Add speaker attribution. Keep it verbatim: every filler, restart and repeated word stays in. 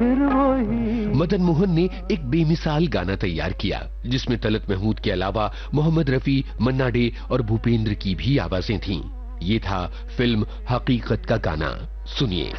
Speaker 1: फिर वही।
Speaker 2: मदन मोहन ने एक बेमिसाल गाना तैयार किया जिसमें तलत महमूद के अलावा मोहम्मद रफी, मन्ना डे और भूपेंद्र की भी आवाजें थीं। ये था फिल्म हकीकत का गाना। सुनिए।